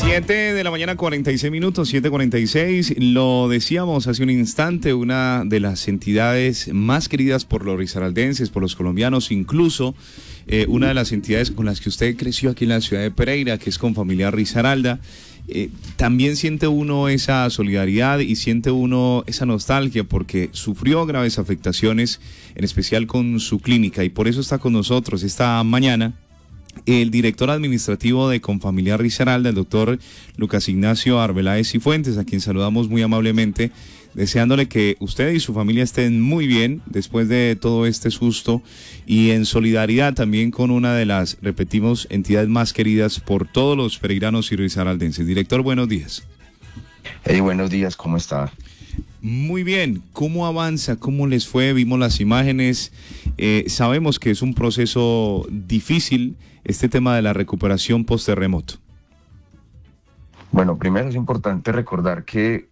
7 de la mañana, 46 minutos, 7:46. Lo decíamos hace un instante, una de las entidades más queridas por los risaraldenses, por los colombianos, incluso una de las entidades con las que usted creció aquí en la ciudad de Pereira, que es Confamiliar Risaralda. También siente uno esa solidaridad y siente uno esa nostalgia porque sufrió graves afectaciones, en especial con su clínica, y por eso está con nosotros esta mañana el director administrativo de Confamiliar Risaralda, el doctor Lucas Ignacio Arbeláez Cifuentes, a quien saludamos muy amablemente, deseándole que usted y su familia estén muy bien después de todo este susto y en solidaridad también con una de las, repetimos, entidades más queridas por todos los pereiranos y risaraldenses. Director, buenos días. Hey, buenos días, ¿cómo está? Muy bien, ¿cómo avanza? ¿Cómo les fue? Vimos las imágenes, sabemos que es un proceso difícil este tema de la recuperación post-terremoto. Bueno, primero es importante recordar que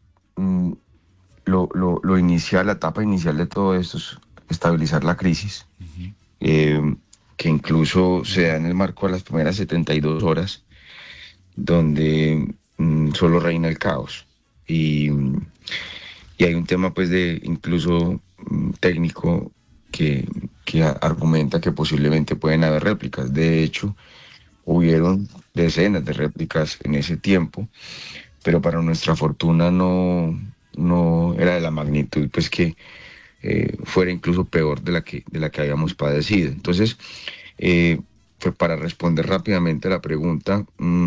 lo inicial, la etapa inicial de todo esto es estabilizar la crisis, que incluso se da en el marco de las primeras 72 horas, donde solo reina el caos. Y hay un tema pues de incluso técnico que argumenta que posiblemente pueden haber réplicas. De hecho, hubieron decenas de réplicas en ese tiempo, pero para nuestra fortuna no era de la magnitud pues que fuera incluso peor de la que habíamos padecido. Entonces, fue para responder rápidamente a la pregunta,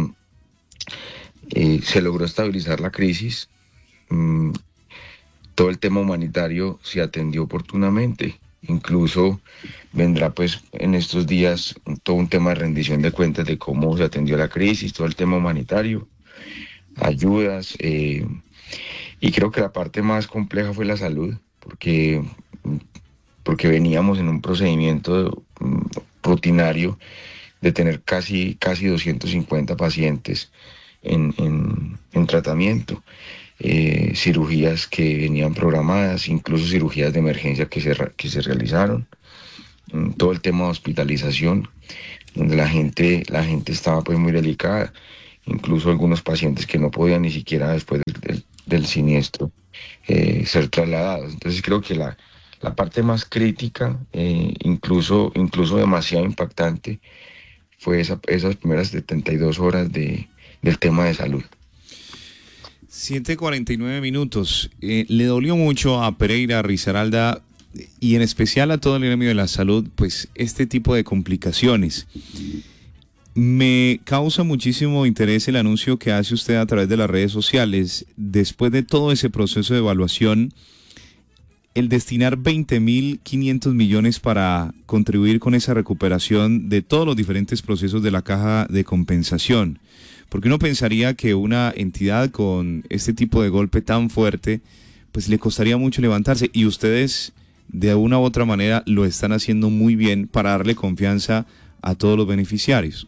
se logró estabilizar la crisis. Todo el tema humanitario se atendió oportunamente. Incluso vendrá pues en estos días todo un tema de rendición de cuentas de cómo se atendió la crisis, todo el tema humanitario, ayudas, y creo que la parte más compleja fue la salud, porque veníamos en un procedimiento rutinario de tener casi 250 pacientes en tratamiento. Cirugías que venían programadas, incluso cirugías de emergencia que se realizaron, todo el tema de hospitalización, donde la gente estaba pues muy delicada, incluso algunos pacientes que no podían ni siquiera después del siniestro ser trasladados. Entonces creo que la parte más crítica, incluso demasiado impactante, fue esas primeras 72 horas del tema de salud. 7:49 minutos. Le dolió mucho a Pereira, a Risaralda y en especial a todo el gremio de la salud, pues este tipo de complicaciones. Me causa muchísimo interés el anuncio que hace usted a través de las redes sociales. Después de todo ese proceso de evaluación, el destinar 20.500 millones para contribuir con esa recuperación de todos los diferentes procesos de la caja de compensación. Porque uno pensaría que una entidad con este tipo de golpe tan fuerte, pues le costaría mucho levantarse. Y ustedes, de una u otra manera, lo están haciendo muy bien para darle confianza a todos los beneficiarios.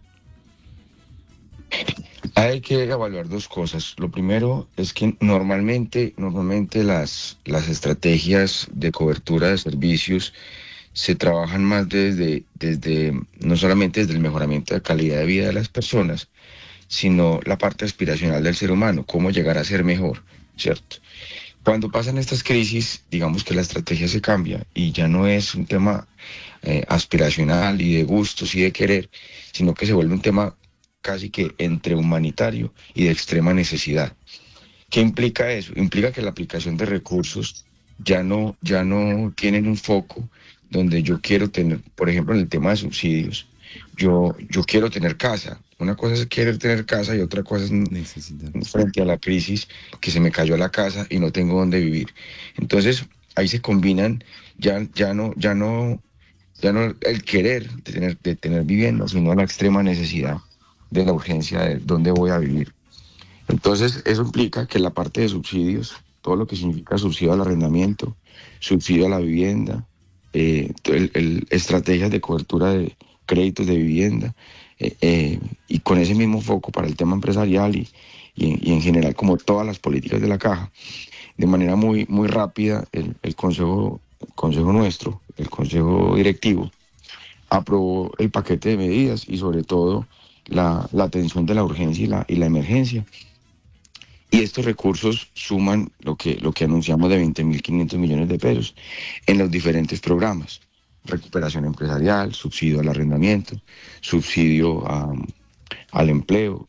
Hay que evaluar dos cosas. Lo primero es que normalmente las estrategias de cobertura de servicios se trabajan más desde no solamente desde el mejoramiento de calidad de vida de las personas, sino la parte aspiracional del ser humano, cómo llegar a ser mejor, ¿cierto? Cuando pasan estas crisis, digamos que la estrategia se cambia y ya no es un tema aspiracional y de gustos y de querer, sino que se vuelve un tema casi que entre humanitario y de extrema necesidad. ¿Qué implica eso? Implica que la aplicación de recursos ya no tienen un foco donde yo quiero tener, por ejemplo, en el tema de subsidios, yo quiero tener casa. Una cosa es querer tener casa y otra cosa es frente a la crisis que se me cayó la casa y no tengo dónde vivir. Entonces ahí se combinan ya no el querer de tener vivienda, sino la extrema necesidad de la urgencia de dónde voy a vivir. Entonces eso implica que la parte de subsidios, todo lo que significa subsidio al arrendamiento, subsidio a la vivienda, estrategias de cobertura de créditos de vivienda, y con ese mismo foco para el tema empresarial y en general como todas las políticas de la caja, de manera muy rápida el consejo nuestro, el consejo directivo, aprobó el paquete de medidas y sobre todo la atención de la urgencia y la emergencia. Y estos recursos suman lo que anunciamos de 20.500 millones de pesos en los diferentes programas: recuperación empresarial, subsidio al arrendamiento, subsidio al empleo,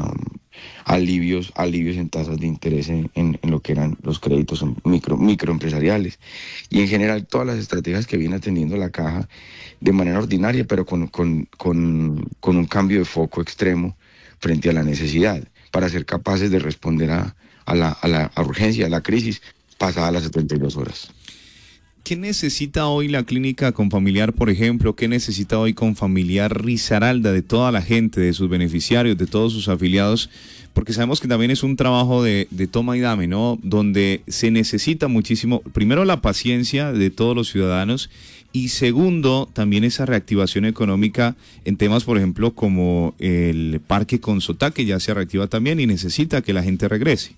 alivios en tasas de interés en lo que eran los créditos microempresariales, y en general todas las estrategias que viene atendiendo la Caja de manera ordinaria, pero con un cambio de foco extremo frente a la necesidad, para ser capaces de responder a la urgencia, a la crisis, pasada las 72 horas. ¿Qué necesita hoy la clínica Confamiliar, por ejemplo? ¿Qué necesita hoy Confamiliar Risaralda de toda la gente, de sus beneficiarios, de todos sus afiliados? Porque sabemos que también es un trabajo de toma y dame, ¿no? Donde se necesita muchísimo, primero, la paciencia de todos los ciudadanos, y segundo, también esa reactivación económica en temas, por ejemplo, como el Parque Consotá, que ya se reactiva también y necesita que la gente regrese.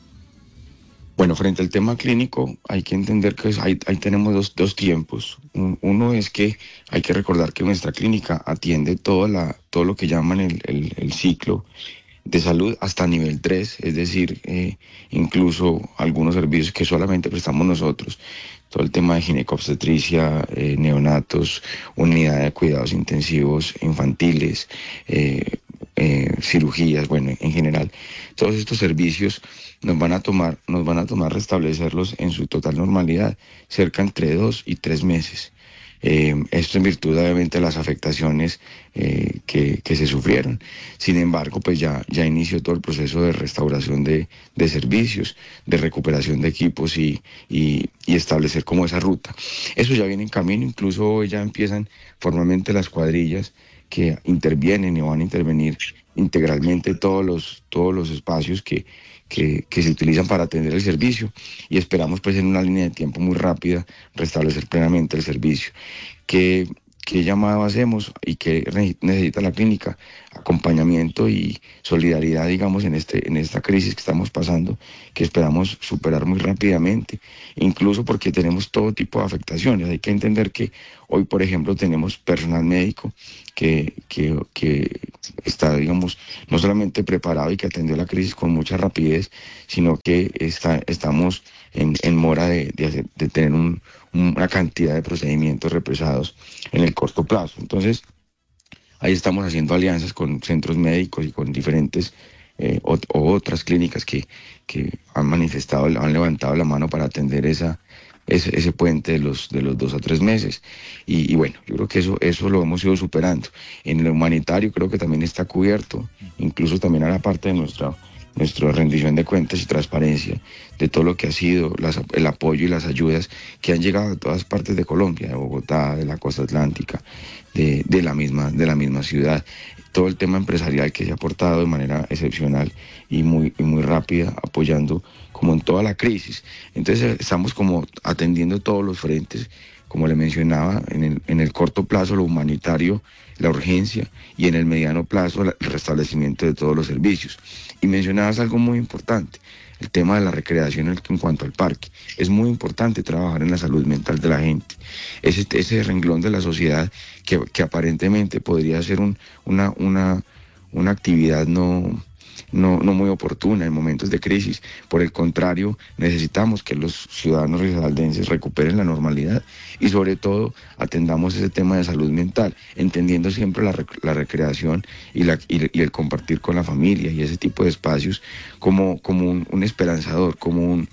Bueno, frente al tema clínico, hay que entender que ahí tenemos dos tiempos. Uno es que hay que recordar que nuestra clínica atiende todo lo que llaman el ciclo de salud hasta nivel 3, es decir, incluso algunos servicios que solamente prestamos nosotros, todo el tema de ginecobstetricia, neonatos, unidad de cuidados intensivos infantiles, cirugías, bueno, en general, todos estos servicios nos van a tomar restablecerlos en su total normalidad, cerca entre 2 y 3 meses. Esto en virtud obviamente de las afectaciones que se sufrieron. Sin embargo, pues ya inició todo el proceso de restauración de servicios, de recuperación de equipos y establecer como esa ruta. Eso ya viene en camino, incluso hoy ya empiezan formalmente las cuadrillas que intervienen y van a intervenir integralmente todos los espacios que se utilizan para atender el servicio, y esperamos pues en una línea de tiempo muy rápida restablecer plenamente el servicio. ¿Qué llamado hacemos y qué necesita la clínica? Acompañamiento y solidaridad, digamos, en esta crisis que estamos pasando, que esperamos superar muy rápidamente, incluso porque tenemos todo tipo de afectaciones. Hay que entender que hoy, por ejemplo, tenemos personal médico que está, digamos, no solamente preparado y que atendió la crisis con mucha rapidez, sino que estamos en mora de tener una cantidad de procedimientos represados en el corto plazo. Entonces, ahí estamos haciendo alianzas con centros médicos y con diferentes otras clínicas que han manifestado, han levantado la mano para atender ese puente de los 2 a 3 meses. Y bueno, yo creo que eso lo hemos ido superando. En lo humanitario creo que también está cubierto, incluso también a la parte de nuestra rendición de cuentas y transparencia de todo lo que ha sido el apoyo y las ayudas que han llegado a todas partes de Colombia, de Bogotá, de la costa atlántica, de la misma ciudad. Todo el tema empresarial que se ha aportado de manera excepcional y muy rápida, apoyando como en toda la crisis. Entonces estamos como atendiendo todos los frentes, como le mencionaba, en el corto plazo lo humanitario, la urgencia, y en el mediano plazo el restablecimiento de todos los servicios. Y mencionabas algo muy importante, el tema de la recreación en cuanto al parque. Es muy importante trabajar en la salud mental de la gente. Ese renglón de la sociedad que aparentemente podría ser una actividad no muy oportuna en momentos de crisis. Por el contrario, necesitamos que los ciudadanos risaraldenses recuperen la normalidad y sobre todo atendamos ese tema de salud mental, entendiendo siempre la recreación y el compartir con la familia y ese tipo de espacios como un esperanzador, como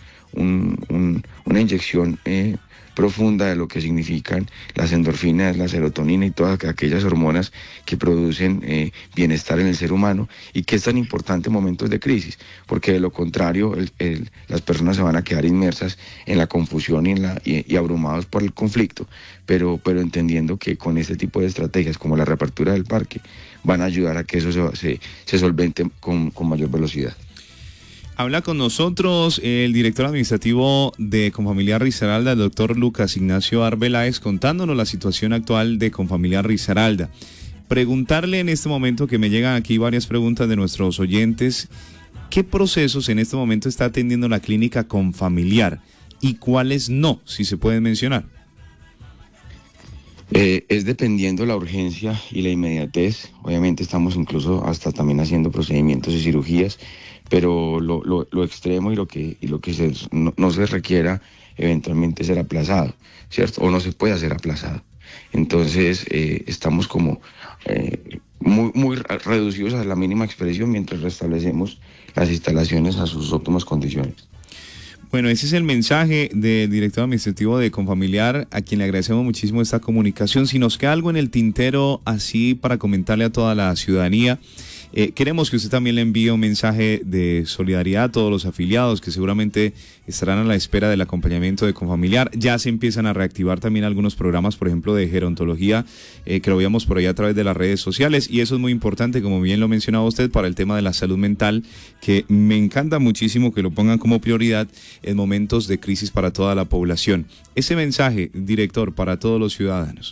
una inyección profunda de lo que significan las endorfinas, la serotonina y todas aquellas hormonas que producen bienestar en el ser humano, y que es tan importante en momentos de crisis, porque de lo contrario las personas se van a quedar inmersas en la confusión y abrumados por el conflicto, pero entendiendo que con este tipo de estrategias como la reapertura del parque van a ayudar a que eso se solvente con mayor velocidad. Habla con nosotros el director administrativo de Confamiliar Risaralda, el doctor Lucas Ignacio Arbeláez, contándonos la situación actual de Confamiliar Risaralda. Preguntarle en este momento, que me llegan aquí varias preguntas de nuestros oyentes, ¿qué procesos en este momento está atendiendo la clínica Confamiliar y cuáles no, si se pueden mencionar? Es dependiendo la urgencia y la inmediatez. Obviamente estamos incluso hasta también haciendo procedimientos y cirugías, pero lo extremo no se requiera eventualmente ser aplazado, ¿cierto? O no se puede hacer aplazado. Entonces estamos como muy reducidos a la mínima expresión mientras restablecemos las instalaciones a sus óptimas condiciones. Bueno, ese es el mensaje del director administrativo de Confamiliar, a quien le agradecemos muchísimo esta comunicación. Si nos queda algo en el tintero así para comentarle a toda la ciudadanía, queremos que usted también le envíe un mensaje de solidaridad a todos los afiliados que seguramente estarán a la espera del acompañamiento de Confamiliar. Ya se empiezan a reactivar también algunos programas, por ejemplo, de gerontología, que lo veíamos por ahí a través de las redes sociales, y eso es muy importante, como bien lo mencionaba usted, para el tema de la salud mental, que me encanta muchísimo que lo pongan como prioridad en momentos de crisis para toda la población. Ese mensaje, director, para todos los ciudadanos.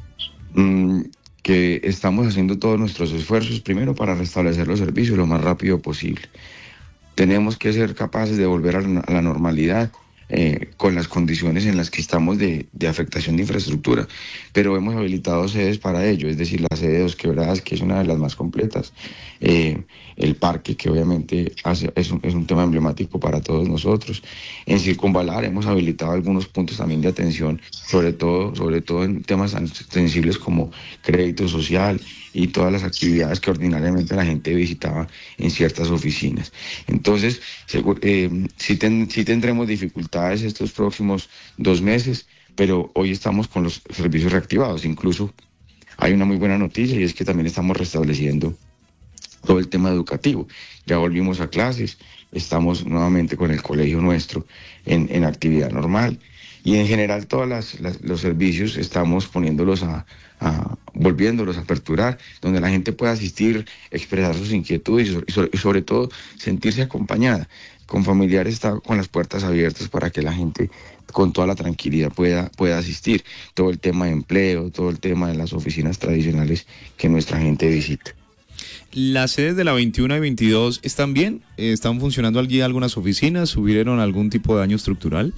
Que estamos haciendo todos nuestros esfuerzos, primero para restablecer los servicios lo más rápido posible. Tenemos que ser capaces de volver a la normalidad con las condiciones en las que estamos de afectación de infraestructura, pero hemos habilitado sedes para ello, es decir, la sede de Dos Quebradas, que es una de las más completas, el parque, que obviamente es un tema emblemático para todos nosotros. En Circunvalar hemos habilitado algunos puntos también de atención, sobre todo en temas tan sensibles como crédito social y todas las actividades que ordinariamente la gente visitaba en ciertas oficinas. Entonces, sí tendremos dificultades estos próximos 2 meses, pero hoy estamos con los servicios reactivados. Incluso hay una muy buena noticia, y es que también estamos restableciendo todo el tema educativo. Ya volvimos a clases, estamos nuevamente con el colegio nuestro en actividad normal, y en general todos los servicios estamos poniéndolos volviéndolos a aperturar, donde la gente pueda asistir, expresar sus inquietudes y sobre todo sentirse acompañada. Confamiliar está con las puertas abiertas para que la gente con toda la tranquilidad pueda asistir. Todo el tema de empleo, todo el tema de las oficinas tradicionales que nuestra gente visita. ¿Las sedes de la 21 y 22 están bien? ¿Están funcionando allí algunas oficinas? ¿Hubieron algún tipo de daño estructural?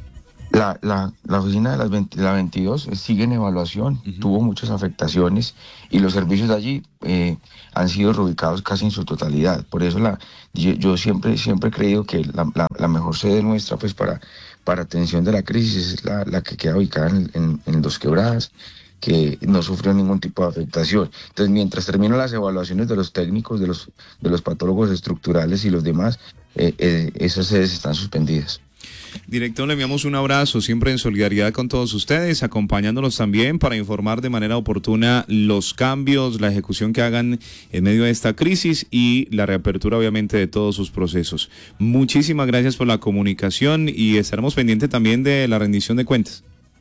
La oficina de la 22 sigue en evaluación, tuvo muchas afectaciones, y los servicios de allí han sido reubicados casi en su totalidad. Por eso yo siempre he creído que la mejor sede nuestra, pues para atención de la crisis, es la que queda ubicada en Dos Quebradas, que no sufrió ningún tipo de afectación. Entonces, mientras terminan las evaluaciones de los técnicos, de los patólogos estructurales y los demás, esas sedes están suspendidas. Director, le enviamos un abrazo, siempre en solidaridad con todos ustedes, acompañándolos también para informar de manera oportuna los cambios, la ejecución que hagan en medio de esta crisis y la reapertura, obviamente, de todos sus procesos. Muchísimas gracias por la comunicación, y estaremos pendientes también de la rendición de cuentas.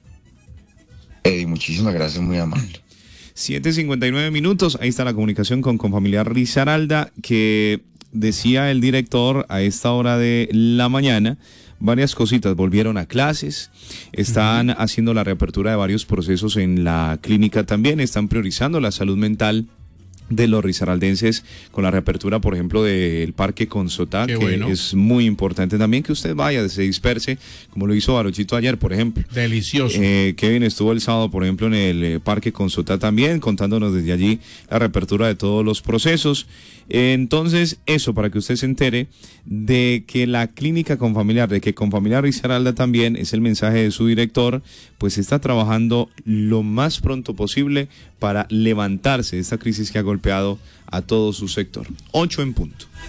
Muchísimas gracias, muy amable. 7:59 minutos, ahí está la comunicación con Confamiliar Risaralda, que decía el director a esta hora de la mañana. Varias cositas, volvieron a clases, están haciendo la reapertura de varios procesos en la clínica también, están priorizando la salud mental de los risaraldenses con la reapertura, por ejemplo, del Parque Consotá, que bueno, es muy importante también que usted vaya, se disperse, como lo hizo Barochito ayer, por ejemplo. Delicioso. Kevin estuvo el sábado, por ejemplo, en el Parque Consotá también, contándonos desde allí la reapertura de todos los procesos. Entonces, eso, para que usted se entere de que la clínica Confamiliar, de que Confamiliar Risaralda también, es el mensaje de su director, pues está trabajando lo más pronto posible para levantarse de esta crisis que ha golpeado a todo su sector. 8 en punto.